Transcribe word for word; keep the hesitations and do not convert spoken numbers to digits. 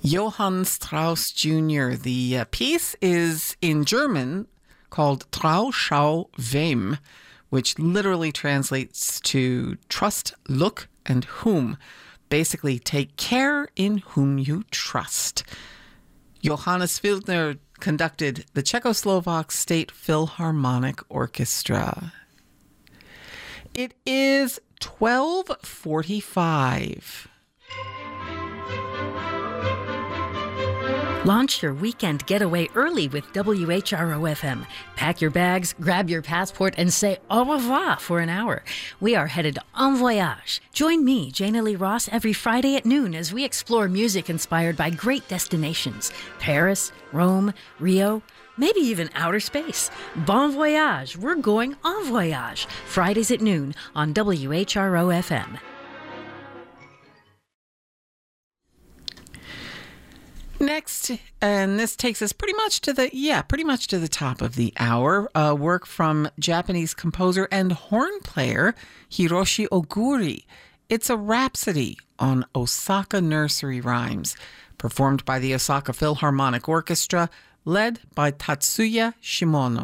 Johann Strauss Junior The uh, piece is in German called Trau, Schau, Wem, which literally translates to trust, look, and whom. Basically, take care in whom you trust. Johannes Wildner conducted the Czechoslovak State Philharmonic Orchestra. It is twelve forty-five. Launch your weekend getaway early with W H R O F M. Pack your bags, grab your passport, and say au revoir for an hour. We are headed en voyage. Join me, Jana Lee Ross, every Friday at noon as we explore music inspired by great destinations. Paris, Rome, Rio, maybe even outer space. Bon voyage. We're going en voyage. Fridays at noon on W H R O F M. Next, and this takes us pretty much to the, yeah, pretty much to the top of the hour, uh, work from Japanese composer and horn player Hiroshi Oguri. It's a rhapsody on Osaka nursery rhymes, performed by the Osaka Philharmonic Orchestra, led by Tatsuya Shimono.